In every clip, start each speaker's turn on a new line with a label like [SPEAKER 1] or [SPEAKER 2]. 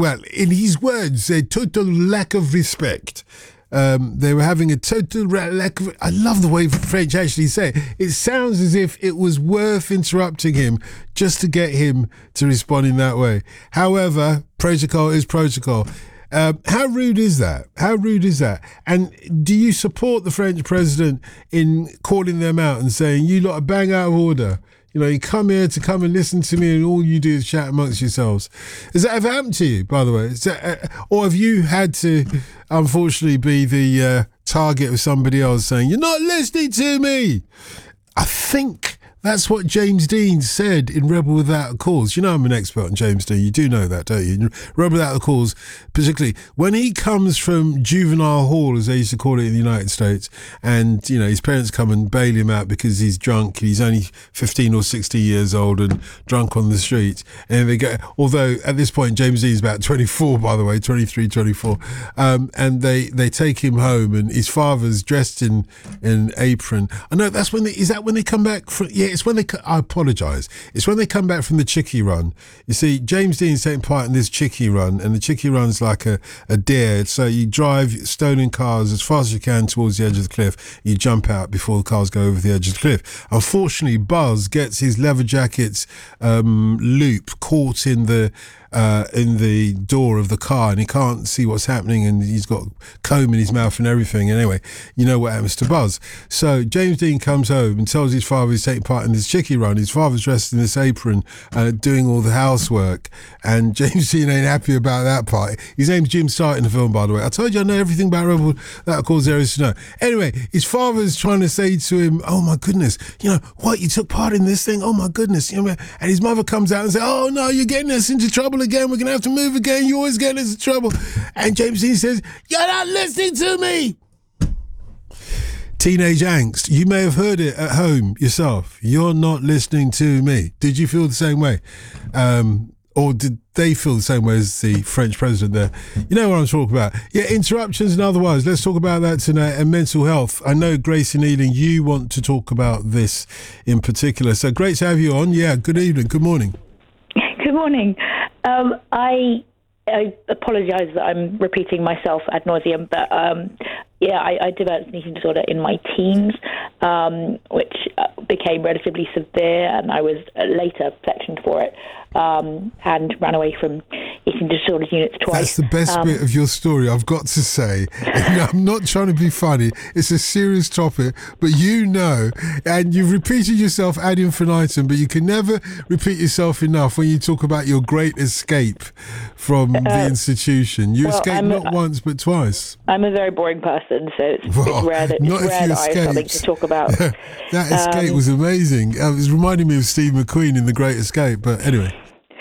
[SPEAKER 1] well, in his words, a total lack of respect. They were having a total lack of... I love the way French actually say it. It sounds as if it was worth interrupting him just to get him to respond in that way. However, protocol is protocol. How rude is that? How rude is that? And do you support the French president in calling them out and saying, you lot are bang out of order? You know, you come here to come and listen to me and all you do is chat amongst yourselves. Has that ever happened to you, by the way? Or have you had to, unfortunately, be the target of somebody else saying, you're not listening to me? I think that's what James Dean said in Rebel Without a Cause. You know I'm an expert on James Dean. You do know that, don't you? Rebel Without a Cause, particularly when he comes from juvenile hall, as they used to call it in the United States, and, you know, his parents come and bail him out because he's drunk. He's only 15 or 16 years old and drunk on the street. And they go, although at this point, James Dean's about 24, by the way, 23, 24. And they take him home and his father's dressed in an apron. I know that's when is that when they come back from, yeah, it's when I apologise. It's when they come back from the Chickie Run. You see, James Dean's taking part in this Chickie Run, and the Chickie Run's like a dare. So you drive stolen cars as fast as you can towards the edge of the cliff. You jump out before the cars go over the edge of the cliff. Unfortunately, Buzz gets his leather jacket's loop caught in the door of the car, and he can't see what's happening, and he's got comb in his mouth and everything. Anyway, you know what happens to Buzz. So James Dean comes home and tells his father he's taking part in this Chickie Run. His father's dressed in this apron, doing all the housework, and James Dean ain't happy about that part. His name's Jim Stark in the film, by the way. I told you I know everything about Rebel that cause there is to know. Anyway, his father's trying to say to him, oh my goodness, you know, what, you took part in this thing? Oh my goodness. You know, and his mother comes out and says, oh no, you're getting us into trouble again. We're going to have to move again. You're always getting us in trouble. And James Dean says, you're not listening to me. Teenage angst. You may have heard it at home yourself. You're not listening to me. Did you feel the same way? Or did they feel the same way as the French president there? You know what I'm talking about. Yeah, interruptions and otherwise. Let's talk about that tonight. And mental health. I know, Grace and Ealing, you want to talk about this in particular. So great to have you on. Yeah, good evening. Good morning.
[SPEAKER 2] Good morning. I apologise that I'm repeating myself ad nauseum, but I developed an eating disorder in my teens, which became relatively severe, and I was later sectioned for it and ran away from eating disorders units twice.
[SPEAKER 1] That's the best bit of your story, I've got to say. And I'm not trying to be funny. It's a serious topic, but you know, and you've repeated yourself ad infinitum, but you can never repeat yourself enough when you talk about your great escape from the institution. You escaped not once, but twice.
[SPEAKER 2] I'm a very boring person, so it's rare that I have something to talk about.
[SPEAKER 1] That escape was amazing. It was reminding me of Steve McQueen in The Great Escape, but anyway.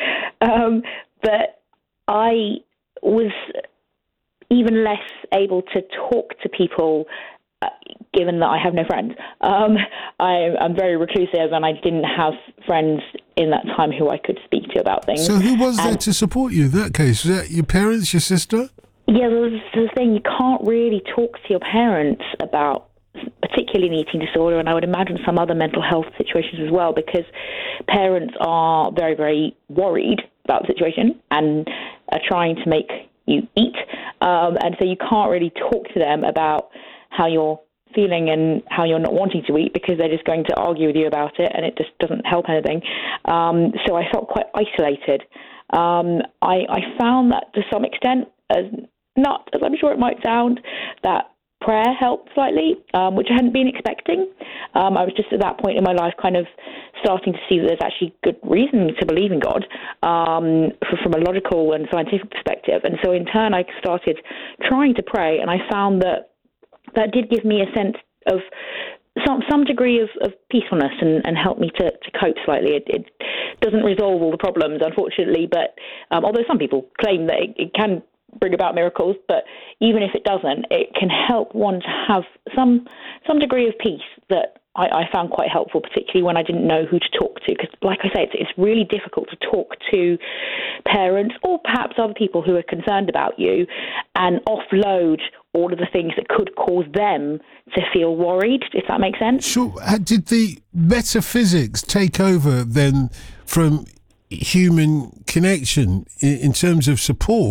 [SPEAKER 2] But I was even less able to talk to people, given that I have no friends. I'm very reclusive, and I didn't have friends in that time who I could speak to about things.
[SPEAKER 1] So who was there to support you in that case? Was that your parents, your sister?
[SPEAKER 2] Yeah, there's the thing. You can't really talk to your parents about particularly an eating disorder, and I would imagine some other mental health situations as well, because parents are very, very worried about the situation and are trying to make you eat. And so you can't really talk to them about how you're feeling and how you're not wanting to eat, because they're just going to argue with you about it, and it just doesn't help anything. So I felt quite isolated. I found that to some extent, as I'm sure it might sound, that prayer helped slightly, which I hadn't been expecting. I was just at that point in my life kind of starting to see that there's actually good reason to believe in God from a logical and scientific perspective. And so in turn, I started trying to pray, and I found that did give me a sense of some degree of peacefulness and help me to cope slightly. It doesn't resolve all the problems, unfortunately, but although some people claim that it can bring about miracles, but even if it doesn't, it can help one to have some degree of peace that I found quite helpful, particularly when I didn't know who to talk to. Because, like I say, it's really difficult to talk to parents or perhaps other people who are concerned about you and offload all of the things that could cause them to feel worried, if that makes sense.
[SPEAKER 1] Sure. Did the metaphysics take over then from human connection in terms of support?